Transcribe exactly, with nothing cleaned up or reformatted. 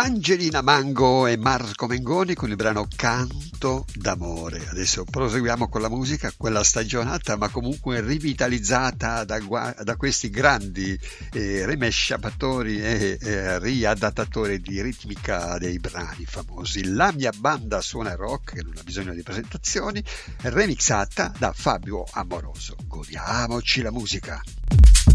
Angelina Mango e Marco Mengoni con il brano Canto d'amore. Adesso proseguiamo con la musica, quella stagionata ma comunque rivitalizzata da, da questi grandi eh, rimesciapatori e eh, riadattatori di ritmica dei brani famosi. La mia banda suona rock, che non ha bisogno di presentazioni, remixata da Fabio Amoroso. Godiamoci la musica.